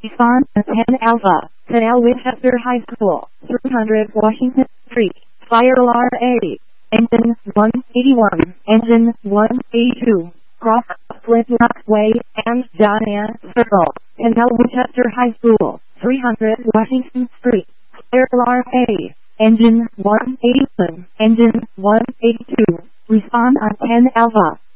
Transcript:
Respond at 10 Alpha, 10 L Winchester High School, 300 Washington Street, Fire alarm A. Engine 181, Engine 182, Cross Split Rock Way, and John Ann Circle, 10 L Winchester High School, 300 Washington Street, Fire alarm A. Engine 181, Engine 182, respond on 10 Alpha.